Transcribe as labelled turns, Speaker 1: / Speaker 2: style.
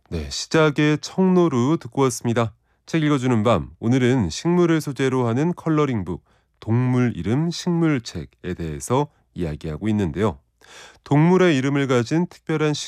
Speaker 1: 네, 시작의 청로루 듣고 왔습니다. 책 읽어주는 밤, 오늘은 식물을 소재로 하는 컬러링북, 동물 이름 식물책에 대해서 이야기하고 있는데요. 동물의 이름을 가진 특별한